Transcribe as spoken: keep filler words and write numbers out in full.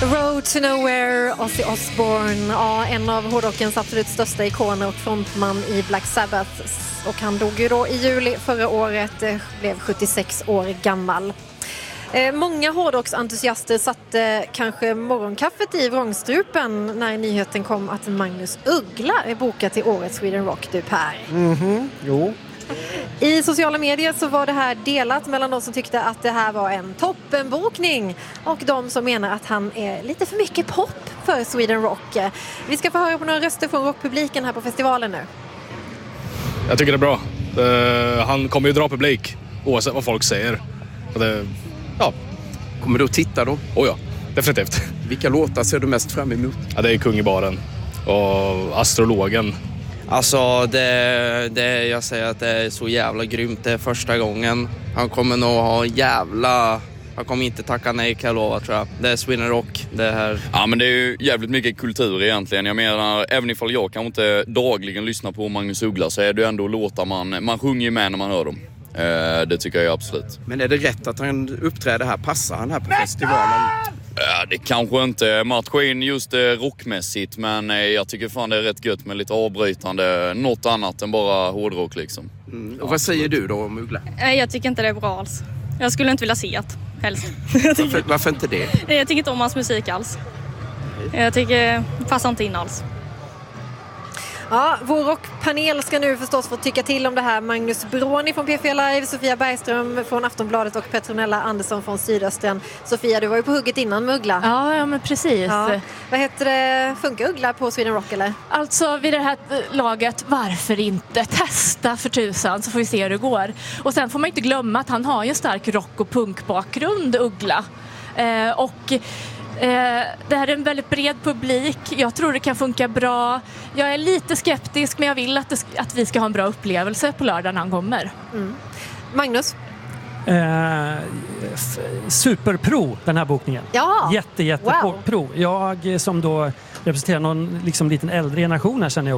Road to Nowhere, Ozzy Osbourne, ja, en av hårdrockens absolut största ikoner och frontman i Black Sabbath. Och han dog ju då i juli förra året, blev sjuttiosex år gammal. Eh, många hårdrocksentusiaster satte kanske morgonkaffet i vrångstrupen när nyheten kom att Magnus Uggla är bokad till årets Sweden Rock, du Per. Mhm, jo. I sociala medier så var det här delat mellan de som tyckte att det här var en toppenbokning och de som menar att han är lite för mycket pop för Sweden Rock. Vi ska få höra på några röster från rockpubliken här på festivalen nu. Jag tycker det är bra. Uh, han kommer ju dra publik oavsett vad folk säger. Och det, ja. Kommer du att titta då? Oh ja, definitivt. Vilka låtar ser du mest fram emot? Ja, det är Kung i baren och Astrologen. Alltså, det, det, jag säger att det är så jävla grymt. Det är första gången. Han kommer nog ha jävla... Han kommer inte tacka nej, kan jag lova, tror jag. Det är Sweden Rock, det här. Ja, men det är ju jävligt mycket kultur egentligen. Jag menar, även ifall jag kan inte dagligen lyssna på Magnus Uggla så är det ju ändå låtar man... Man sjunger ju med när man hör dem. Eh, det tycker jag absolut. Men är det rätt att han uppträder här? Passar han här på festivalen? Ja, det kanske inte matchar in just eh, rockmässigt, men eh, jag tycker fan det är rätt gött med lite avbrytande, något annat än bara hårdrock liksom. Mm. Och vad säger du då om Uggla? Jag tycker inte det är bra alls. Jag skulle inte vilja se att helst. Varför, varför inte det? Jag tycker inte om hans musik alls. Jag tycker det passar inte in alls. Ja, vår rockpanel ska nu förstås få tycka till om det här. Magnus Bråni från P fyra Live, Sofia Bergström från Aftonbladet och Petronella Andersson från Sydöstern. Sofia, du var ju på hugget innan med Uggla. Ja, ja men precis. Ja. Vad heter det? Funkar Uggla på Sweden Rock eller? Alltså vid det här laget, varför inte? Testa för tusan så får vi se hur det går. Och sen får man inte glömma att han har ju en stark rock- och punkbakgrund, Uggla. Eh, och... Eh, det här är en väldigt bred publik. Jag tror det kan funka bra. Jag är lite skeptisk, men jag vill att, det, att vi ska ha en bra upplevelse på lördag när han kommer. Mm. Magnus? Eh, f- superpro, den här bokningen. Ja. Jätte, jätte wow. pro. Jag som då representerar någon liksom liten äldre generation här känner jag